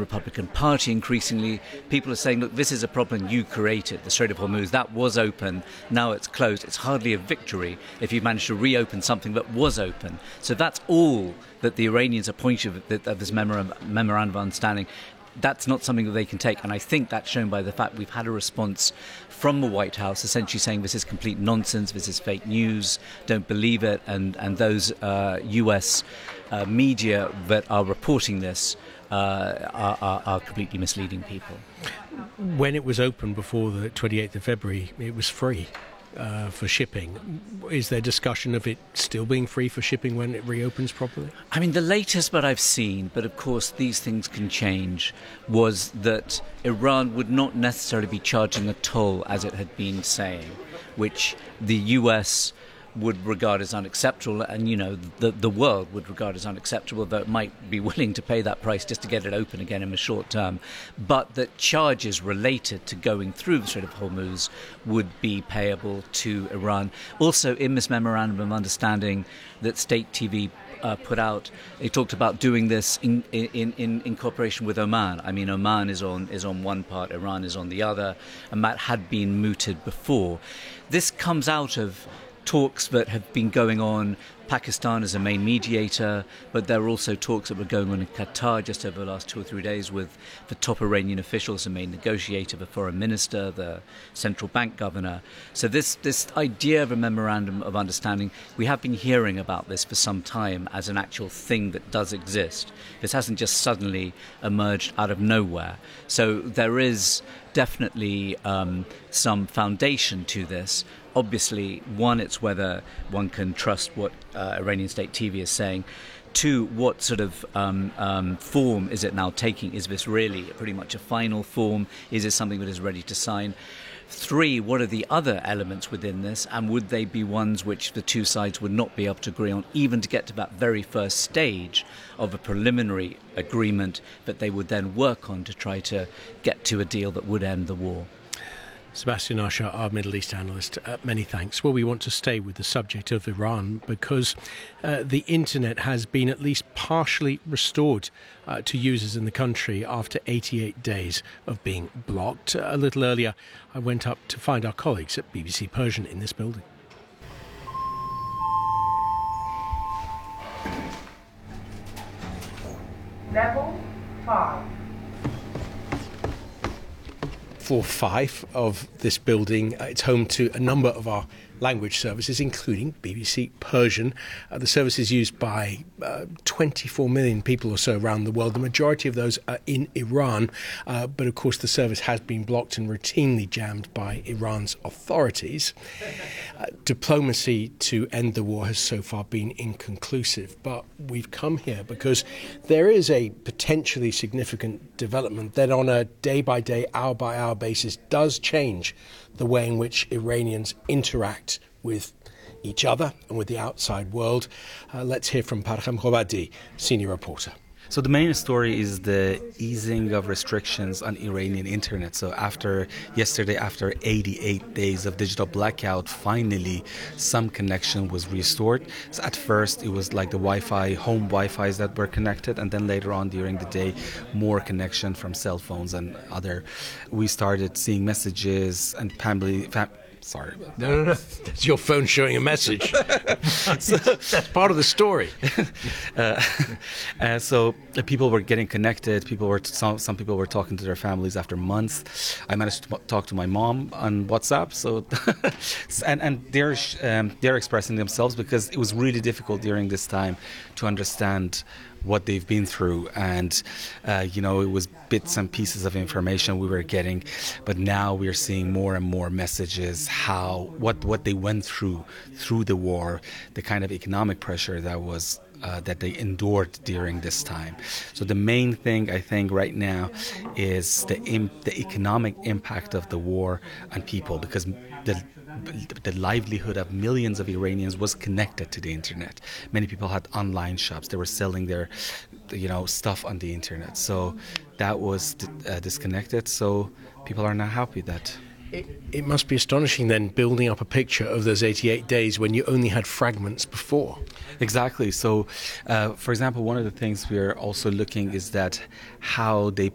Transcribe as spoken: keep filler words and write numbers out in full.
Republican Party increasingly. People are saying, look, this is a problem you created, the Strait of Hormuz. That was open, now it's closed. It's hardly a victory if you manage to reopen something that was open. So that's all that the Iranians are pointing of, of this memorandum of understanding. That's not something that they can take. And I think that's shown by the fact we've had a response from the White House essentially saying this is complete nonsense, this is fake news, don't believe it. And, and those uh, U S uh, media that are reporting this uh, are, are, are completely misleading people. When it was open before the twenty-eighth of February, it was free. Uh, for shipping. Is there discussion of it still being free for shipping when it reopens properly? I mean, the latest that I've seen, but of course these things can change, was that Iran would not necessarily be charging a toll as it had been saying, which the U S would regard as unacceptable, and, you know, the the world would regard as unacceptable, though it might be willing to pay that price just to get it open again in the short term. But that charges related to going through the Strait of Hormuz would be payable to Iran. Also, in this memorandum of understanding that State T V Uh, put out, they talked about doing this in, in, in, in cooperation with Oman. I mean, Oman is on is on one part, Iran is on the other, and that had been mooted before. This comes out of talks that have been going on. Pakistan is a main mediator, but there are also talks that were going on in Qatar just over the last two or three days with the top Iranian officials, the main negotiator, the foreign minister, the central bank governor. So this, this idea of a memorandum of understanding, we have been hearing about this for some time as an actual thing that does exist. This hasn't just suddenly emerged out of nowhere. So there is definitely um, some foundation to this. Obviously, one, it's whether one can trust what uh, Iranian state T V is saying. Two, what sort of um, um, form is it now taking? Is this really pretty much a final form? Is it something that is ready to sign? Three, what are the other elements within this? And would they be ones which the two sides would not be able to agree on, even to get to that very first stage of a preliminary agreement that they would then work on to try to get to a deal that would end the war? Sebastian Usher, our Middle East analyst, uh, many thanks. Well, we want to stay with the subject of Iran because uh, the internet has been at least partially restored uh, to users in the country after eighty-eight days of being blocked. Uh, a little earlier, I went up to find our colleagues at B B C Persian in this building. Level five. Floor five of this building. Uh, it's home to a number of our language services, including B B C Persian. Uh, the service is used by uh, twenty-four million people or so around the world. The majority of those are in Iran, uh, but of course the service has been blocked and routinely jammed by Iran's authorities. Uh, diplomacy to end the war has so far been inconclusive, but we've come here because there is a potentially significant development that on a day-by-day, hour-by-hour basis does change the way in which Iranians interact with each other and with the outside world. Uh, let's hear from Parham Ghobadi, senior reporter. So the main story is the easing of restrictions on Iranian internet. So after yesterday, after eighty-eight days of digital blackout, finally some connection was restored. So at first it was like the Wi-Fi, home Wi-Fis that were connected, and then later on during the day, more connection from cell phones and other. We started seeing messages and family. Fam- Sorry about that. No, no, no. That's your phone showing a message. so, that's part of the story. uh, uh, so uh, people were getting connected. People were some, some people were talking to their families after months. I managed to talk to my mom on WhatsApp. So and and they're um, they're expressing themselves because it was really difficult during this time to understand what they've been through, and uh, you know, it was bits and pieces of information we were getting, but now we're seeing more and more messages how what what they went through through the war, the kind of economic pressure that was uh, that they endured during this time. So the main thing I think right now is the imp- the economic impact of the war on people, because the the livelihood of millions of Iranians was connected to the internet. Many people had online shops. They were selling their, you know, stuff on the internet. So that was uh, disconnected. So people are not happy that. It, it must be astonishing then, building up a picture of those eighty-eight days when you only had fragments before. Exactly. So, uh, for example, one of the things we're also looking is that how they